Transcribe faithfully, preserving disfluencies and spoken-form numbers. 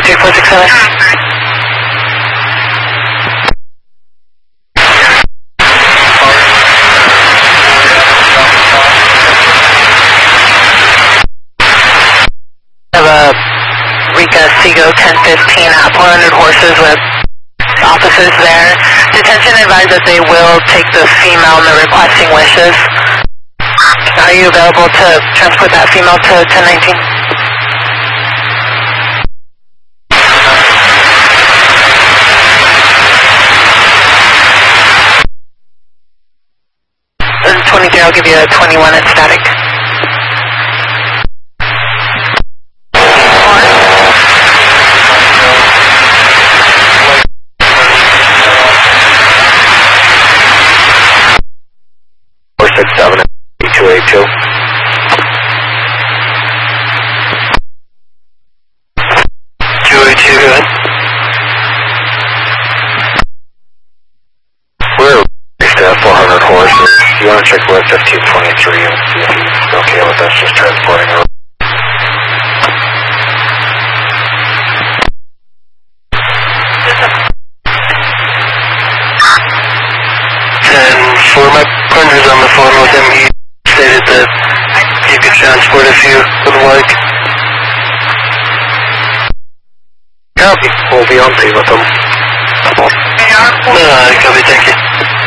three four six seven. I have a Rika Seago ten fifteen at four hundred horses with officers there. Detention advised that they will take the female in the requesting wishes. Are you available to transport that female to ten nineteen? twenty-three, I'll give you a twenty-one at static. four six seven two eight two. two eight two, good. We're at four hundred horses. You want to check with fifteen twenty-three and see if he's okay with us just transporting her. And for my partners on the phone with him, he stated that you could transport if you would like. Copy. We'll be on pay with him. Uh, copy, thank you.